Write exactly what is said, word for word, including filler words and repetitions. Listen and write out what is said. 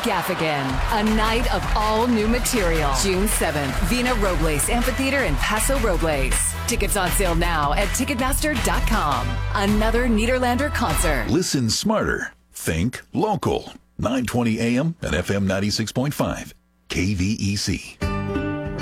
Gaffigan, a night of all new material. June seventh, Vina Robles Amphitheater in Paso Robles. Tickets on sale now at Ticketmaster dot com. Another Nederlander concert. Listen smarter. Think local. nine twenty A M and F M ninety-six point five. K V E C.